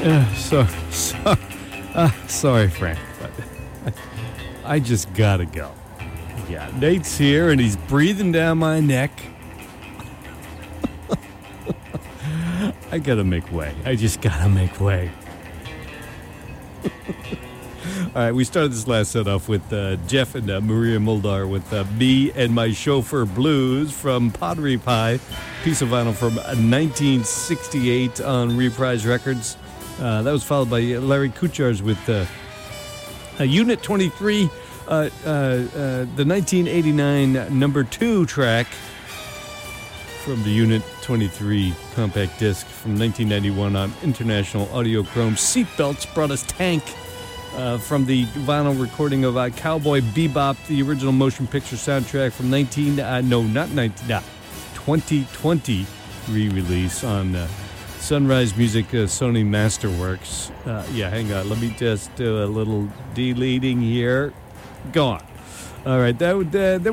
Sorry, Frank, but I just gotta go. Yeah, Nate's here and he's breathing down my neck. I gotta make way. I just gotta make way. All right, we started this last set off with Jeff and Maria Muldaur with Me and My Chauffeur Blues from Pottery Pie, piece of vinyl from 1968 on Reprise Records. That was followed by Larry Kuchar's with Unit 23, the 1989 number 2 track from the Unit 23 compact disc from 1991 on International Audiochrome. Seatbelts brought us Tank. From the vinyl recording of Cowboy Bebop, the original motion picture soundtrack from 2020 re-release on Sunrise Music Sony Masterworks. Hang on. Let me just do a little deleting here. Gone. All right. That